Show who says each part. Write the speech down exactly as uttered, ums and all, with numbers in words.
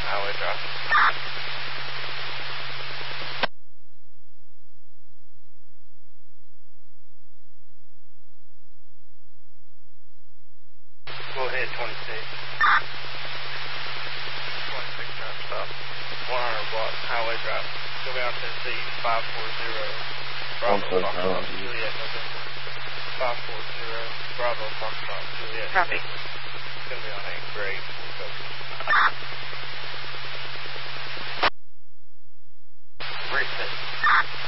Speaker 1: Highway Drive. Go ahead, twenty-six. twenty-six drive stop. one hundred block, Highway Drive. Go down Tennessee, five four zero. Bravo, Foxtrot, Juliet, November. five four zero, Bravo, Foxtrot, Juliet.
Speaker 2: Copy.
Speaker 1: It's going to be on eighth grade. Reset.